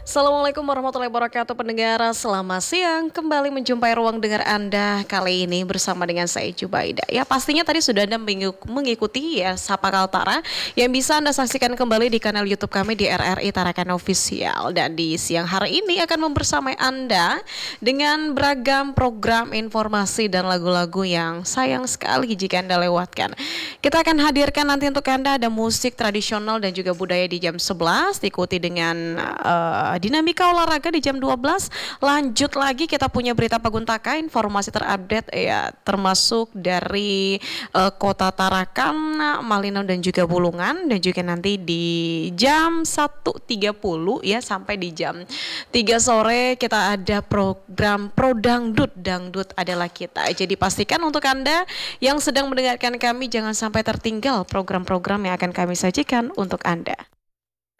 Assalamualaikum warahmatullahi wabarakatuh pendengar, selamat siang. Kembali menjumpai ruang dengar Anda kali ini bersama dengan saya Jubaida. Ya pastinya tadi sudah Anda mengikuti ya Sapa Kaltara yang bisa Anda saksikan kembali di kanal YouTube kami di RRI Tarakan Official. Dan di siang hari ini akan membersamai Anda dengan beragam program informasi dan lagu-lagu yang sayang sekali jika Anda lewatkan. Kita akan hadirkan nanti untuk Anda ada musik tradisional dan juga budaya di jam 11, diikuti dengan dinamika olahraga di jam 12. Lanjut lagi kita punya berita Paguntaka, informasi terupdate ya termasuk dari Kota Tarakan, Malino dan juga Bulungan, dan juga nanti di jam 1.30 ya sampai di jam 3 sore kita ada program Pro Dangdut. Dangdut adalah kita. Jadi pastikan untuk Anda yang sedang mendengarkan kami jangan sampai tertinggal program-program yang akan kami sajikan untuk Anda.